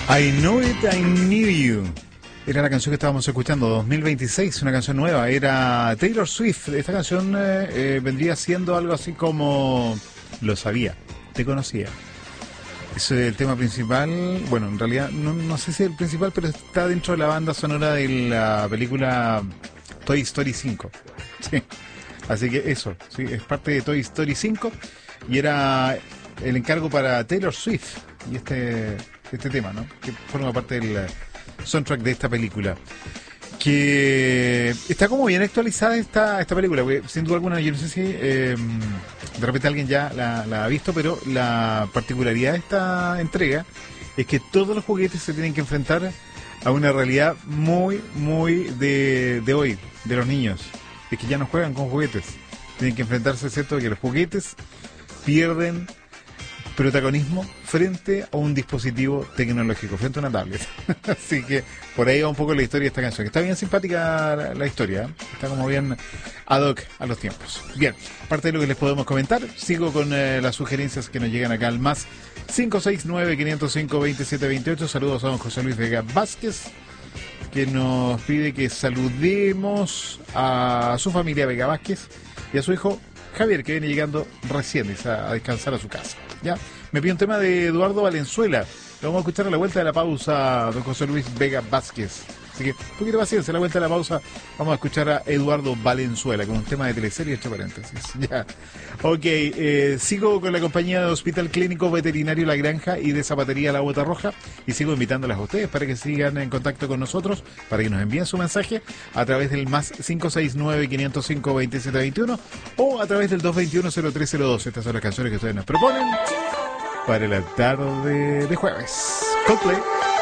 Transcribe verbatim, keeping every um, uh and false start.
I Know It, I Knew You. Era la canción que estábamos escuchando, dos mil veintiséis, una canción nueva. Era Taylor Swift. Esta canción eh, eh, vendría siendo algo así como... Lo sabía, te conocía. Es el tema principal. Bueno, en realidad no, no sé si es el principal, pero está dentro de la banda sonora de la película Toy Story cinco. Sí. Así que eso, sí, es parte de Toy Story cinco. Y era el encargo para Taylor Swift. Y este... este tema, ¿no? Que forma parte del soundtrack de esta película. Que está como bien actualizada esta, esta película, porque sin duda alguna, yo no sé si eh, de repente alguien ya la, la ha visto, pero la particularidad de esta entrega es que todos los juguetes se tienen que enfrentar a una realidad muy, muy de, de hoy, de los niños. Es que ya no juegan con juguetes. Tienen que enfrentarse, ¿cierto?, que los juguetes pierden protagonismo frente a un dispositivo tecnológico, frente a una tablet. Así que por ahí va un poco la historia de esta canción, que está bien simpática la, la historia, ¿eh? Está como bien ad hoc a los tiempos. Bien, parte de lo que les podemos comentar, sigo con eh, las sugerencias que nos llegan acá al más cinco seis nueve, cinco cero cinco, dos siete dos ocho. Saludos a don José Luis Vega Vázquez, que nos pide que saludemos a su familia Vega Vázquez y a su hijo Javier, que viene llegando recién a descansar a su casa. Ya, me pide un tema de Eduardo Valenzuela. Lo vamos a escuchar a la vuelta de la pausa, don José Luis Vega Vázquez. Así que, un poquito de paciencia, a la vuelta de la pausa vamos a escuchar a Eduardo Valenzuela con un tema de teleserie, entre paréntesis. Ya, ok, eh, sigo con la compañía de Hospital Clínico Veterinario La Granja y de Zapatería La Bota Roja, y sigo invitándolas a ustedes para que sigan en contacto con nosotros, para que nos envíen su mensaje a través del más cinco seis nueve, cinco cero cinco, dos siete dos uno o a través del dos dos uno, cero tres cero dos. Estas son las canciones que ustedes nos proponen para la tarde de jueves. Coldplay.